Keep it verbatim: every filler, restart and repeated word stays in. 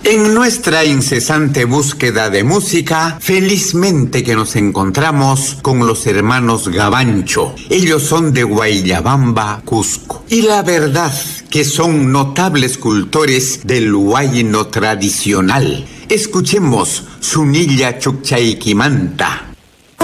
En nuestra incesante búsqueda de música, felizmente que nos encontramos con los hermanos Gavancho. Ellos son de Guayllabamba, Cusco. Y la verdad que son notables cultores del huayno tradicional. Escuchemos Sunilla Chucchaiquimanta.